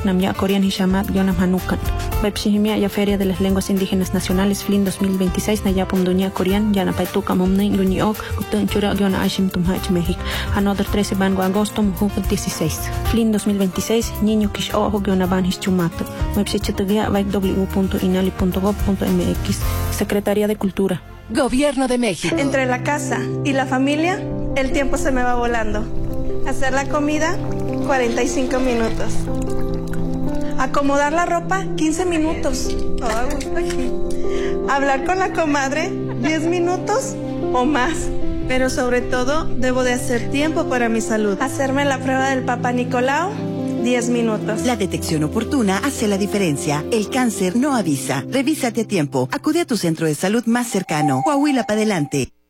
Namya Corean Hishamat Yonam Hanukan. Webshihimia ya Feria de las Lenguas Indígenas Nacionales FLIN 2026 Nayapum Dunia Corean Yanapaituka Mumnin Luniok Gutun Chura Yona Ashim Tumhach México. Another 13 Bango Agosto Mujuco 16. FLIN 2026 Niño Kish Ojo Yonaban Hischumato. Webshichatugia www.inali.gov.mx. Secretaría de Cultura. Gobierno de México. Entre la casa y la familia, el tiempo se me va volando. Hacer la comida, 45 minutos. Acomodar la ropa, 15 minutos. Hablar con la comadre, 10 minutos o más. Pero sobre todo, debo de hacer tiempo para mi salud. Hacerme la prueba del Papá Nicolau, 10 minutos. La detección oportuna hace la diferencia. El cáncer no avisa. Revísate a tiempo. Acude a tu centro de salud más cercano. Coahuila para adelante.